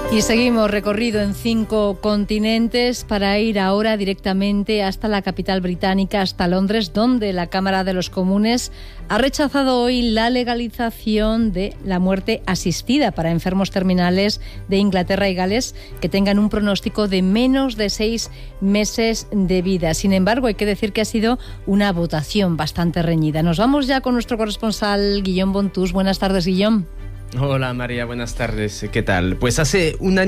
Y seguimos recorrido en 5 continentes para ir ahora directamente hasta la capital británica, hasta Londres, donde la Cámara de los Comunes ha rechazado hoy la legalización de la muerte asistida para enfermos terminales de Inglaterra y Gales que tengan un pronóstico de menos de 6 meses de vida. Sin embargo, hay que decir que ha sido una votación bastante reñida. Nos vamos ya con nuestro corresponsal Guillaume Bontús. Buenas tardes, Guillaume. Hola María, buenas tardes. ¿Qué tal? Pues hace un año